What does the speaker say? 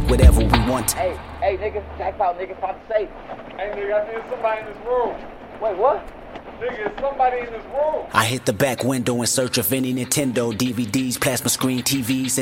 whatever we want. Hey, nigga, jackpot, nigga, found the safe. Hey, nigga, I think there's somebody in this room. Wait, what? Nigga, there's somebody in this room. I hit the back window in search of any Nintendo DVDs, plasma screen TVs.